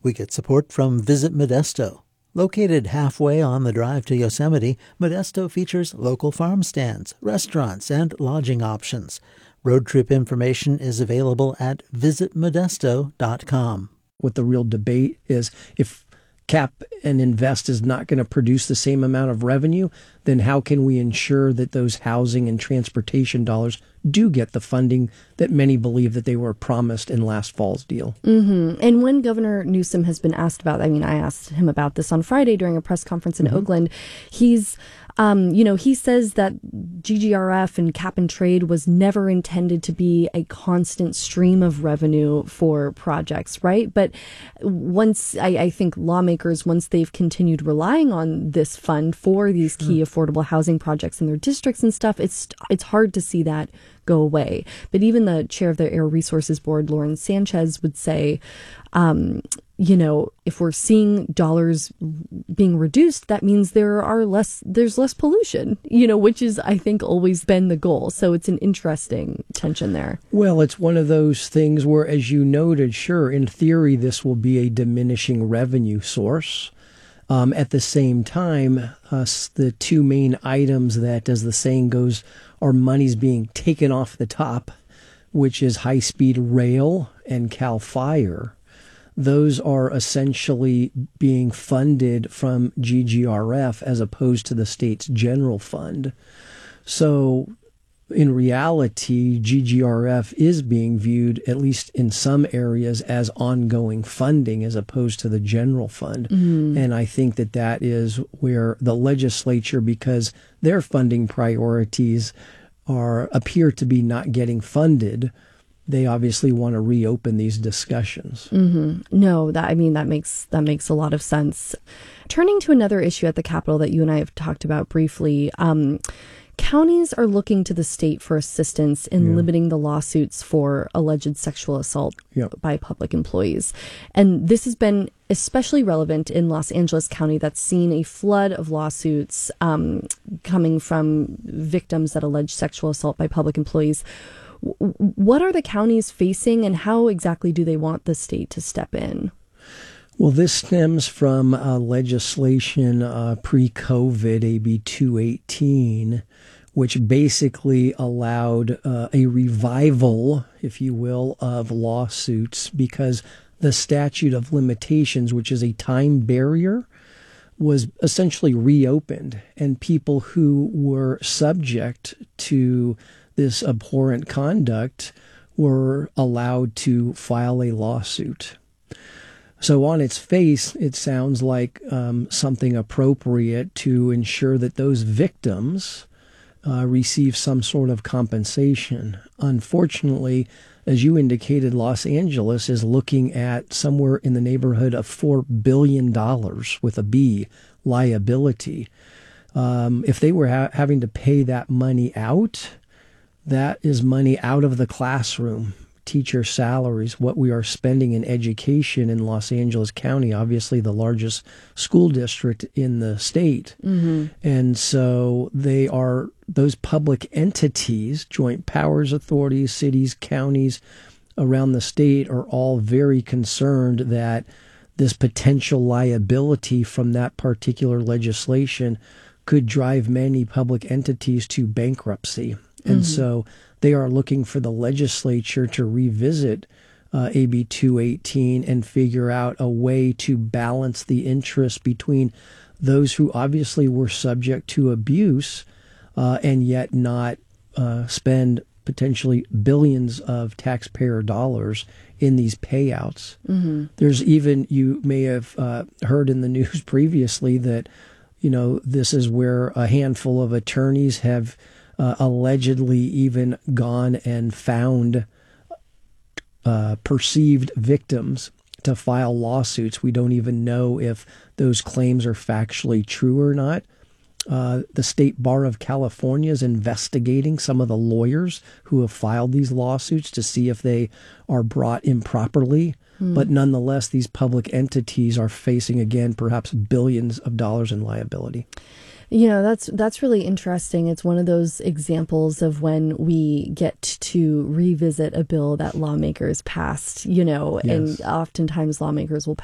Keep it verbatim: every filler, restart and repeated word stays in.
We get support from Visit Modesto. Located halfway on the drive to Yosemite, Modesto features local farm stands, restaurants, and lodging options. Road trip information is available at visit modesto dot com. What the real debate is, if cap and invest is not going to produce the same amount of revenue, then how can we ensure that those housing and transportation dollars do get the funding that many believe that they were promised in last fall's deal? Mm-hmm. And when Governor Newsom has been asked about, I mean, I asked him about this on Friday during a press conference in mm-hmm. Oakland, he's Um, you know, he says that G G R F and cap and trade was never intended to be a constant stream of revenue for projects, right? But once, I, I think lawmakers, once they've continued relying on this fund for these key mm. affordable housing projects in their districts and stuff, it's it's hard to see that go away. But even the chair of the Air Resources Board, Lauren Sanchez, would say, um, you know, if we're seeing dollars being reduced, that means there are less, there's less pollution, you know, which is, I think, always been the goal. So it's an interesting tension there. Well, it's one of those things where, as you noted, sure, in theory, this will be a diminishing revenue source. Um, at the same time, uh, the two main items that, as the saying goes, are money's being taken off the top, which is high-speed rail and CAL FIRE. Those are essentially being funded from G G R F as opposed to the state's general fund. So in reality, G G R F is being viewed, at least in some areas, as ongoing funding as opposed to the general fund. Mm. And I think that that is where the legislature, because their funding priorities are appear to be not getting funded, they obviously want to reopen these discussions. Mm-hmm. No, that I mean, that makes that makes a lot of sense. Turning to another issue at the Capitol that you and I have talked about briefly, um, counties are looking to the state for assistance in yeah. limiting the lawsuits for alleged sexual assault yeah. by public employees. And this has been especially relevant in Los Angeles County, that's seen a flood of lawsuits um, coming from victims that allege sexual assault by public employees. What are the counties facing, and how exactly do they want the state to step in? Well, this stems from uh, legislation uh, pre-COVID, A B two eighteen, which basically allowed uh, a revival, if you will, of lawsuits because the statute of limitations, which is a time barrier, was essentially reopened, and people who were subject to this abhorrent conduct were allowed to file a lawsuit. So on its face, it sounds like um, something appropriate to ensure that those victims uh, receive some sort of compensation. Unfortunately, as you indicated, Los Angeles is looking at somewhere in the neighborhood of four billion dollars with a B liability. Um, if they were ha- having to pay that money out, that is money out of the classroom, teacher salaries, what we are spending in education in Los Angeles County, obviously the largest school district in the state. Mm-hmm. And so they are, those public entities, joint powers authorities, cities, counties around the state are all very concerned that this potential liability from that particular legislation could drive many public entities to bankruptcy. And mm-hmm. so they are looking for the legislature to revisit uh, A B two eighteen and figure out a way to balance the interest between those who obviously were subject to abuse uh, and yet not uh, spend potentially billions of taxpayer dollars in these payouts. Mm-hmm. There's even, you may have uh, heard in the news previously that, you know, this is where a handful of attorneys have Uh, allegedly even gone and found uh, perceived victims to file lawsuits. We don't even know if those claims are factually true or not. Uh, the State Bar of California is investigating some of the lawyers who have filed these lawsuits to see if they are brought improperly. Hmm. But nonetheless, these public entities are facing, again, perhaps billions of dollars in liability. You know, that's that's really interesting. It's one of those examples of when we get to revisit a bill that lawmakers passed, you know, yes. and oftentimes lawmakers will